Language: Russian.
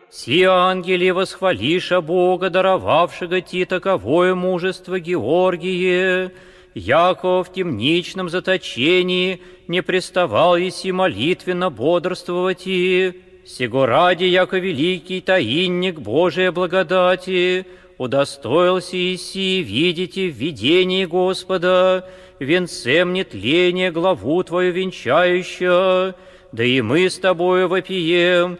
Си ангели восхвалиша Бога, даровавшего ти таковое мужество, Георгие, яко в темничном заточении не приставал еси молитвенно бодрствовать и, сего ради, яко великий таинник Божия благодати, удостоился еси видите в видении Господа, венцем нетления главу Твою венчающую, да и мы с Тобою вопием,